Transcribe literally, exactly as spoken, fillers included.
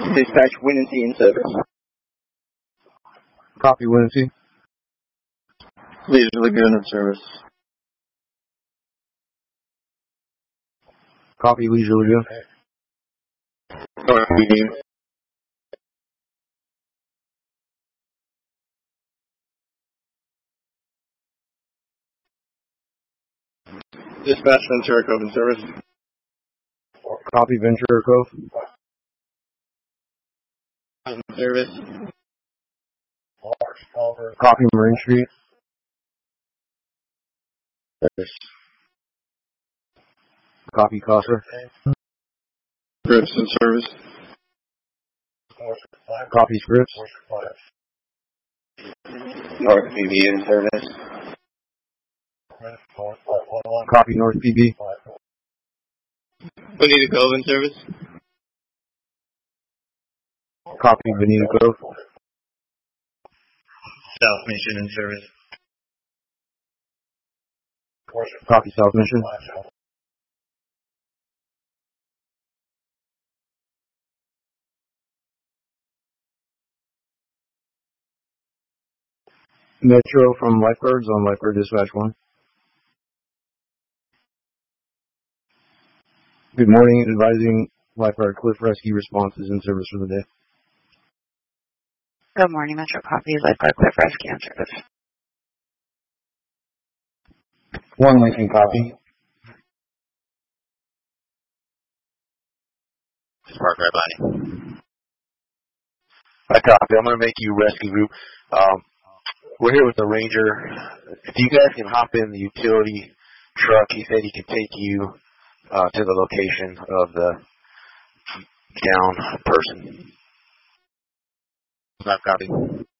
Dispatch Winnancy in service. Copy, Winnancy. Leisure Lagoon in service. Copy, Leisure Lagoon. North P D. Dispatch Ventura Cove in service. Copy, Ventura Cove. In service. Copy, Marine Street. Service. Copy, Casa. Scripps in service. Copy, Scripps. North P B in service. Copy, North P B. Bonita Cove in service. Copy, Bonita Cove. South Mission in service. Copy, South Mission. Metro from Lifeguards on Lifeguard Dispatch one. Good morning, advising Lifeguard Cliff Rescue responses in service for the day. Good morning, Metro Copy, Lifeguard Cliff Rescue in service. One Lincoln copy. Park right by. I copy. I'm going to make you rescue group. Um, we're here with the Ranger. If you guys can hop in the utility truck, he said he could take you uh, to the location of the down person. Not copy.